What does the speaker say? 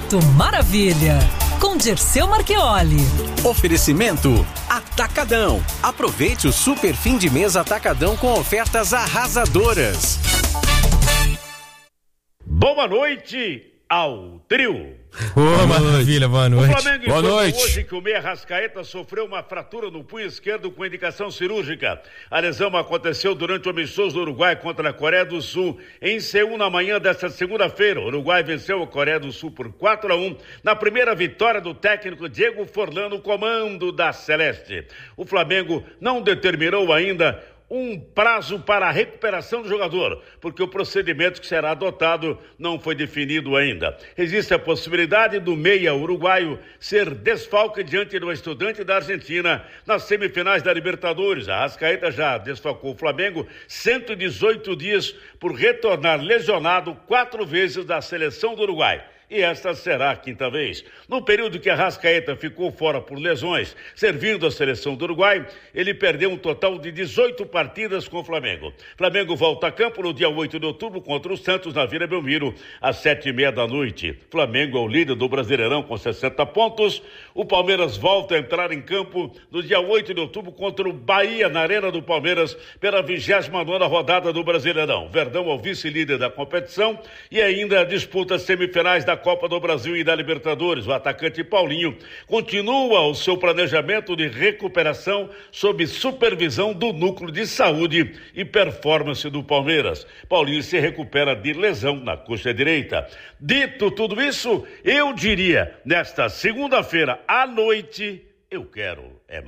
Minuto Maravilha, com Dirceu Marchioli. Oferecimento Atacadão. Aproveite o super fim de mês Atacadão com ofertas arrasadoras. Boa noite ao trio. Maravilha, boa noite. O Flamengo boa noite. Hoje que o meia Arrascaeta sofreu uma fratura no punho esquerdo com indicação cirúrgica. A lesão aconteceu durante o amistoso do Uruguai contra a Coreia do Sul em Seul na manhã desta segunda-feira. O Uruguai venceu a Coreia do Sul por 4-1 na primeira vitória do técnico Diego Forlán no comando da Celeste. O Flamengo não determinou ainda um prazo para a recuperação do jogador, porque o procedimento que será adotado não foi definido ainda. Existe a possibilidade do meia uruguaio ser desfalque diante do Estudante da Argentina nas semifinais da Libertadores. A Arrascaeta já desfalcou o Flamengo 118 dias por retornar lesionado 4 vezes da seleção do Uruguai. E esta será a quinta vez. No período que a Arrascaeta ficou fora por lesões, servindo a seleção do Uruguai, ele perdeu um total de 18 partidas com o Flamengo. Flamengo volta a campo no dia 8 de outubro contra o Santos na Vila Belmiro, às 7h30 da noite. Flamengo é o líder do Brasileirão com 60 pontos. O Palmeiras volta a entrar em campo no dia 8 de outubro contra o Bahia, na Arena do Palmeiras, pela 29ª rodada do Brasileirão. Verdão é o vice-líder da competição e ainda disputa as semifinais da Copa do Brasil e da Libertadores. O atacante Paulinho continua o seu planejamento de recuperação sob supervisão do Núcleo de Saúde e Performance do Palmeiras. Paulinho se recupera de lesão na coxa direita. Dito tudo isso, eu diria, nesta segunda-feira à noite, eu quero